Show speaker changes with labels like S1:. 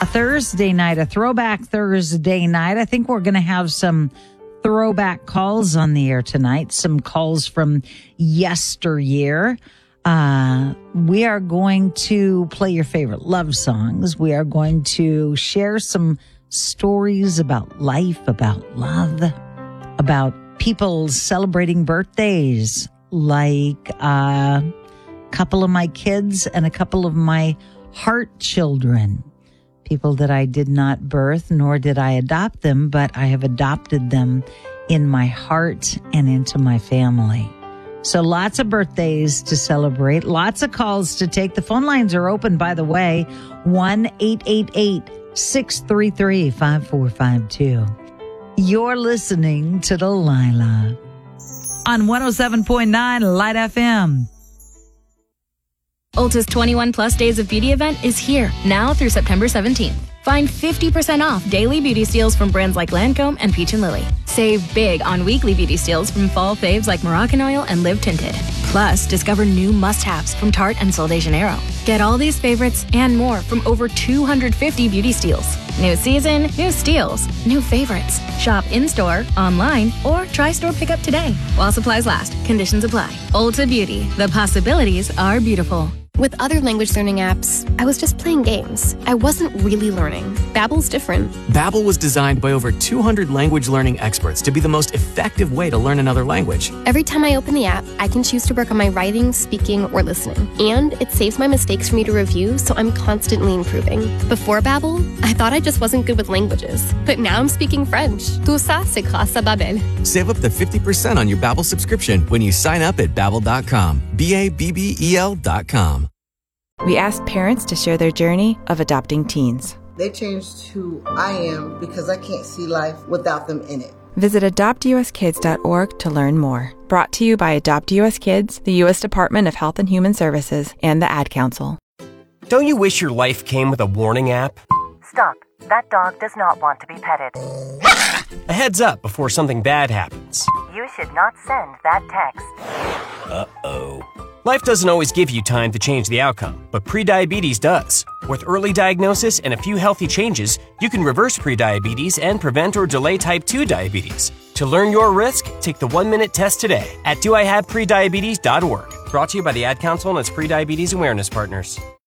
S1: Thursday night, a throwback Thursday night. I think we're going to have some throwback calls on the air tonight, some calls from yesteryear. We are going to play your favorite love songs. We are going to share some stories about life, about love, about people celebrating birthdays, like a couple of my kids and a couple of my heart children. People that I did not birth, nor did I adopt them, but I have adopted them in my heart and into my family. So lots of birthdays to celebrate, lots of calls to take. The phone lines are open, by the way, 1-888-633-5452. You're listening to Delilah on 107.9 Light FM.
S2: Ulta's 21 Plus Days of Beauty event is here, now through September 17th. Find 50% off daily beauty steals from brands like Lancome and Peach & Lily. Save big on weekly beauty steals from fall faves like Moroccan Oil and Live Tinted. Plus, discover new must-haves from Tarte and Sol de Janeiro. Get all these favorites and more from over 250 beauty steals. New season, new steals, new favorites. Shop in-store, online, or try store pickup today. While supplies last, conditions apply. Ulta Beauty, the possibilities are beautiful.
S3: With other language learning apps, I was just playing games. I wasn't really learning. Babbel's different.
S4: Babbel was designed by over 200 language learning experts to be the most effective way to learn another language.
S3: Every time I open the app, I can choose to work on my writing, speaking, or listening. And it saves my mistakes for me to review, so I'm constantly improving. Before Babbel, I thought I just wasn't good with languages. But now I'm speaking French. Tout ça, c'est grâce à Babbel.
S4: Save up to 50% on your Babbel subscription when you sign up at Babbel.com. Babbel.com.
S5: We asked parents to share their journey of adopting teens.
S6: They changed who I am because I can't see life without them in it.
S5: Visit adoptuskids.org to learn more. Brought to you by Adopt US Kids, the U.S. Department of Health and Human Services, and the Ad Council.
S7: Don't you wish your life came with a warning app?
S8: Stop. That dog does not want to be petted.
S7: A heads up before something bad happens.
S8: You should not send that text.
S7: Uh-oh. Life doesn't always give you time to change the outcome, but prediabetes does. With early diagnosis and a few healthy changes, you can reverse prediabetes and prevent or delay type 2 diabetes. To learn your risk, take the 1-minute test today at doihaveprediabetes.org. Brought to you by the Ad Council and its prediabetes awareness partners.